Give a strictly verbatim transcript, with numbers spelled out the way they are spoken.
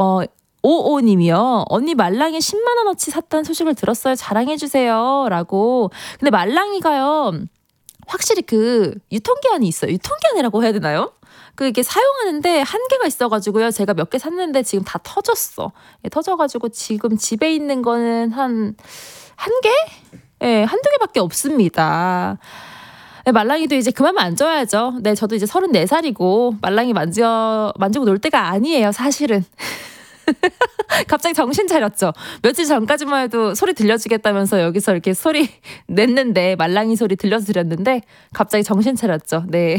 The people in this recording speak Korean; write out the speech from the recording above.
어, 오오님이요. 언니 말랑이 십만 원어치 샀다는 소식을 들었어요. 자랑해주세요. 라고. 근데 말랑이가요. 확실히 그 유통기한이 있어요. 유통기한이라고 해야 되나요? 그 이게 사용하는데 한계가 있어가지고요. 제가 몇 개 샀는데 지금 다 터졌어. 예, 터져가지고 지금 집에 있는 거는 한, 한 개? 예, 한두 개밖에 없습니다. 네, 말랑이도 이제 그만 만져야죠. 네, 저도 이제 서른네 살이고 말랑이 만져, 만지고 놀 때가 아니에요, 사실은. 갑자기 정신 차렸죠. 며칠 전까지만 해도 소리 들려주겠다면서 여기서 이렇게 소리 냈는데 말랑이 소리 들려드렸는데 갑자기 정신 차렸죠. 네.